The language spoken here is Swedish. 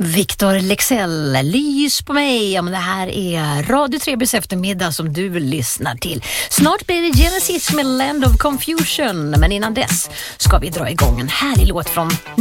Victor Leksell, lys på mig. Ja, men det här är Radio Trebys eftermiddag som du lyssnar till. Snart blir det Genesis med Land of Confusion. Men innan dess ska vi dra igång en härlig låt från